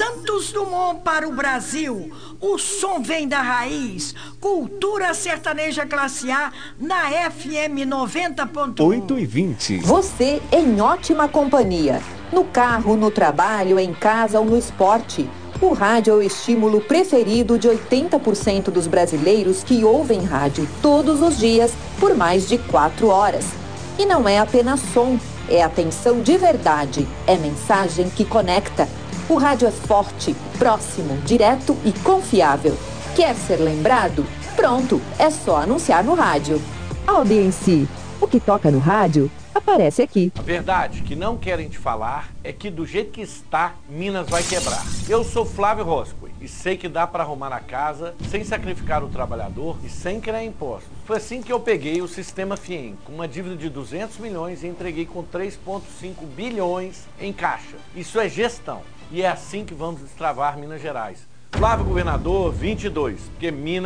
Santos Dumont para o Brasil. O som vem da raiz. Cultura sertaneja classe A na FM 90.1. 8h20. Você em ótima companhia. No carro, no trabalho, em casa ou no esporte. O rádio é o estímulo preferido de 80% dos brasileiros que ouvem rádio todos os dias por mais de 4 horas. E não é apenas som, é atenção de verdade, é mensagem que conecta. O rádio é forte, próximo, direto e confiável. Quer ser lembrado? Pronto, é só anunciar no rádio. Audiência, o que toca no rádio aparece aqui. A verdade que não querem te falar é que do jeito que está, Minas vai quebrar. Eu sou Flávio Roscoe e sei que dá para arrumar a casa sem sacrificar o trabalhador e sem criar impostos. Foi assim que eu peguei o Sistema FIEM, com uma dívida de 200 milhões e entreguei com 3,5 bilhões em caixa. Isso é gestão e é assim que vamos destravar Minas Gerais. Flávio Governador 22, porque Minas